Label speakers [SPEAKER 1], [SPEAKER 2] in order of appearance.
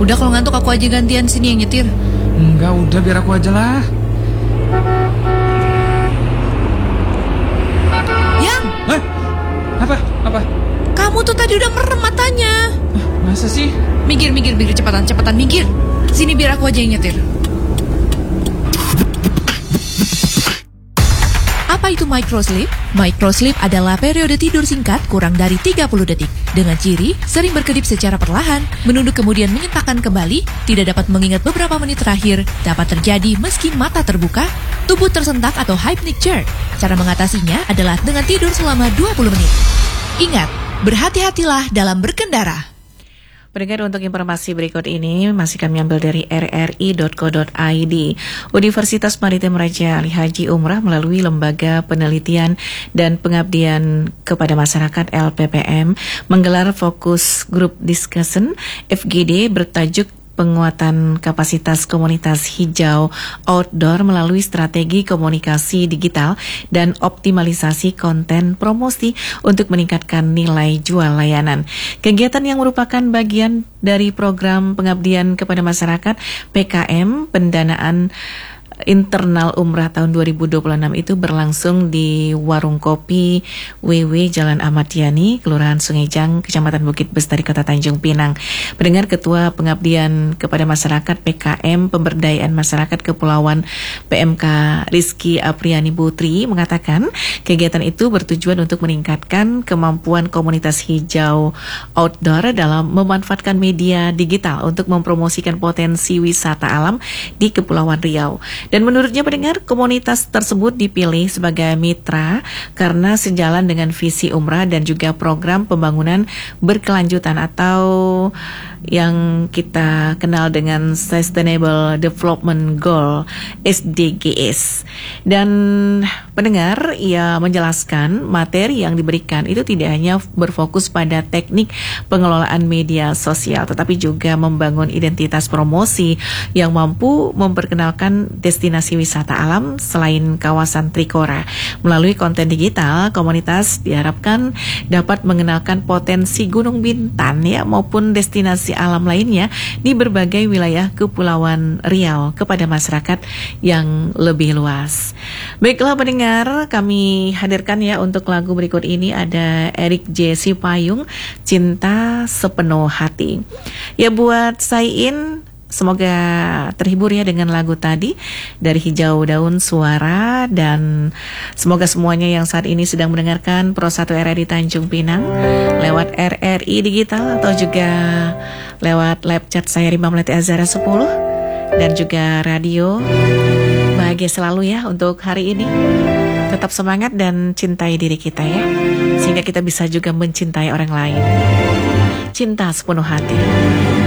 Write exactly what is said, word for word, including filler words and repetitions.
[SPEAKER 1] Udah kalau ngantuk aku aja gantian sini yang nyetir.
[SPEAKER 2] Enggak, udah biar aku aja lah.
[SPEAKER 1] Yang?
[SPEAKER 2] Hah? Apa? Apa?
[SPEAKER 1] Kamu tuh tadi udah merem matanya.
[SPEAKER 2] Masa sih?
[SPEAKER 1] Minggir, minggir, minggir, cepatan, cepatan, minggir. Sini biar aku aja yang nyetir. Apa itu microsleep? Microsleep adalah periode tidur singkat kurang dari tiga puluh detik. Dengan ciri, sering berkedip secara perlahan, menunduk kemudian menyentakkan kembali, tidak dapat mengingat beberapa menit terakhir, dapat terjadi meski mata terbuka, tubuh tersentak atau hypnic jerk. Cara mengatasinya adalah dengan tidur selama dua puluh menit. Ingat, berhati-hatilah dalam berkendara.
[SPEAKER 3] Pendengar, untuk informasi berikut ini masih kami ambil dari r r i dot co dot i d. Universitas Maritim Raja Ali Haji Umrah melalui Lembaga Penelitian dan Pengabdian kepada Masyarakat L P P M menggelar Fokus Group Discussion F G D bertajuk Penguatan Kapasitas Komunitas Hijau Outdoor melalui Strategi Komunikasi Digital dan Optimalisasi Konten Promosi untuk meningkatkan nilai jual layanan. Kegiatan yang merupakan bagian dari program pengabdian kepada masyarakat P K M Pendanaan Internal Umrah tahun dua ribu dua puluh enam itu berlangsung di Warung Kopi W W Jalan Ahmad Yani, Kelurahan Sungai Jang, Kecamatan Bukit Bestari, Kota Tanjung Pinang. Pendengar, Ketua Pengabdian kepada Masyarakat P K M Pemberdayaan Masyarakat Kepulauan P M K Rizky Apriani Putri mengatakan kegiatan itu bertujuan untuk meningkatkan kemampuan komunitas hijau outdoor dalam memanfaatkan media digital untuk mempromosikan potensi wisata alam di Kepulauan Riau. Dan menurutnya, pendengar, komunitas tersebut dipilih sebagai mitra karena sejalan dengan visi umrah dan juga program pembangunan berkelanjutan atau yang kita kenal dengan Sustainable Development Goal S D G S. Dan pendengar, ia menjelaskan materi yang diberikan itu tidak hanya berfokus pada teknik pengelolaan media sosial, tetapi juga membangun identitas promosi yang mampu memperkenalkan destinasi wisata alam selain kawasan Trikora. Melalui konten digital, komunitas diharapkan dapat mengenalkan potensi Gunung Bintan ya maupun destinasi alam lainnya di berbagai wilayah Kepulauan Riau kepada masyarakat yang lebih luas. Baiklah pendengar, kami hadirkan ya untuk lagu berikut ini ada Eric J. Sipayung, Cinta Sepenuh Hati. Ya, buat Saiin, semoga terhibur ya dengan lagu tadi dari Hijau Daun Suara, dan semoga semuanya yang saat ini sedang mendengarkan Pro satu R R I Tanjung Pinang lewat R R I Digital atau juga lewat live chat saya Rima Melati Azhara sepuluh dan juga radio, bahagia selalu ya untuk hari ini. Tetap semangat dan cintai diri kita ya, sehingga kita bisa juga mencintai orang lain. Cinta sepenuh hati.